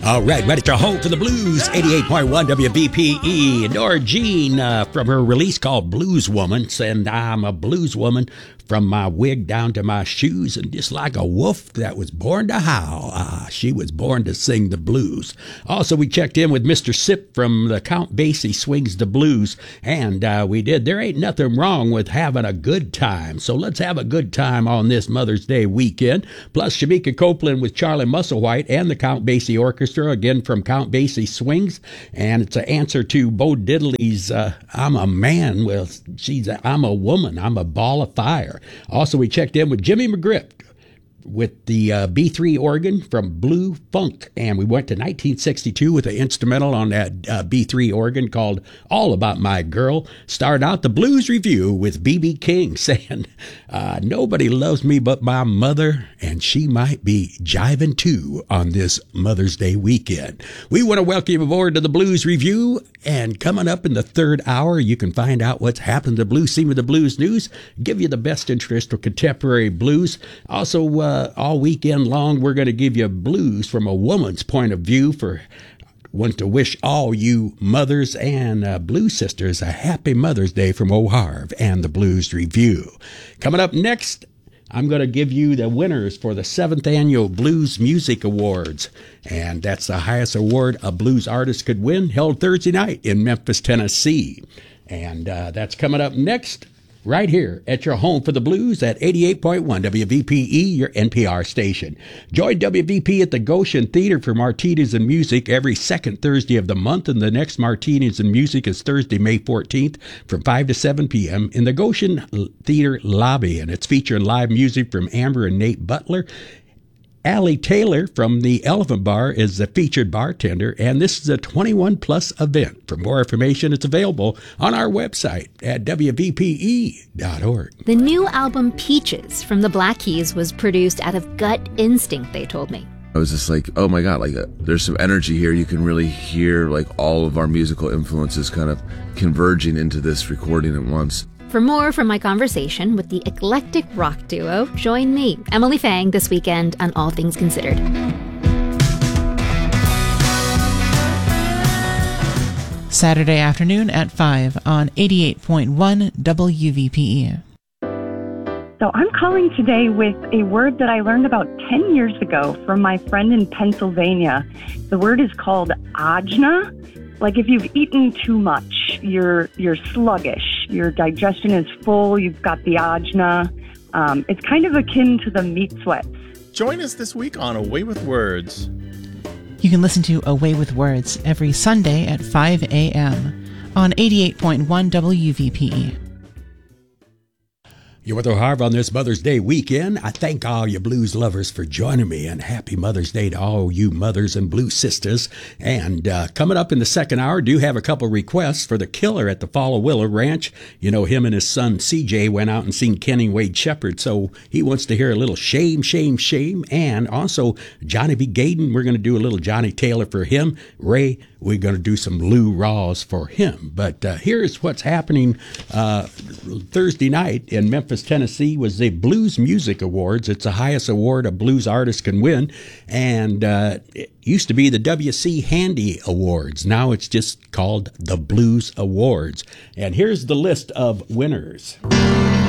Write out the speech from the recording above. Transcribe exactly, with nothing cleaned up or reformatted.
All right, ready to home for the blues, eighty-eight point one W V P E. Nora Jean uh, from her release called Blues Woman, and I'm a blues woman from my wig down to my shoes, and just like a wolf that was born to howl, ah, she was born to sing the blues. Also, we checked in with Mister Sip from the Count Basie Swings the Blues, and uh, we did. There ain't nothing wrong with having a good time, so let's have a good time on this Mother's Day weekend. Plus, Shamika Copeland with Charlie Musselwhite and the Count Basie Orchestra, again from Count Basie Swings, and it's an answer to Bo Diddley's uh, I'm a man. Well, she's a, I'm a woman. I'm a ball of fire. Also, we checked in with Jimmy McGriff with the uh, B three organ from Blue Funk, and we went to nineteen sixty-two with an instrumental on that uh, B three organ called All About My Girl. Started out the Blues Review with B B King saying, uh, nobody loves me but my mother, and she might be jiving too on this Mother's Day weekend. We want to welcome you aboard to the Blues Review, and coming up in the third hour, you can find out what's happened to the blues scene with the blues news, give you the best interest of contemporary blues. Also, uh, Uh, all weekend long, we're going to give you blues from a woman's point of view. For want to wish all you mothers and uh, blues sisters a happy Mother's Day from O'Harv and the Blues Review. Coming up next, I'm going to give you the winners for the seventh Annual Blues Music Awards. And that's the highest award a blues artist could win, held Thursday night in Memphis, Tennessee. And uh, that's coming up next, right here at your home for the blues at eighty-eight point one W V P E, your N P R station. Join W V P at the Goshen Theater for Martinis and Music every second Thursday of the month, and the next Martinis and Music is Thursday, May fourteenth from five to seven p.m. in the Goshen Theater lobby, and it's featuring live music from Amber and Nate Butler. Allie Taylor from the Elephant Bar is the featured bartender, and this is a twenty-one plus event. For more information, it's available on our website at W V P E dot org. The new album Peaches from the Black Keys was produced out of gut instinct, they told me. I was just like, oh my God, like uh, there's some energy here. You can really hear like all of our musical influences kind of converging into this recording at once. For more from my conversation with the eclectic rock duo, join me, Emily Fang, this weekend on All Things Considered. Saturday afternoon at five on eighty-eight point one W V P E. So I'm calling today with a word that I learned about ten years ago from my friend in Pennsylvania. The word is called ajna. Like if you've eaten too much, you're you're sluggish, your digestion is full, you've got the ajna. Um, it's kind of akin to the meat sweats. Join us this week on Away with Words. You can listen to Away with Words every Sunday at five a.m. on eighty-eight point one W V P E. You're with O'Harv on this Mother's Day weekend. I thank all you blues lovers for joining me, and happy Mother's Day to all you mothers and blues sisters. And uh, coming up in the second hour, do have a couple requests for the killer at the Follow Willow Ranch. You know, him and his son C J went out and seen Kenny Wade Shepherd, so he wants to hear a little Shame, Shame, Shame. And also Johnny B. Gaden, we're going to do a little Johnny Taylor for him. Ray, we're going to do some Lou Rawls for him. But uh, here's what's happening uh, Thursday night in Memphis, Tennessee, was the Blues Music Awards. It's the highest award a blues artist can win. And uh, it used to be the W C Handy Awards. Now it's just called the Blues Awards. And here's the list of winners.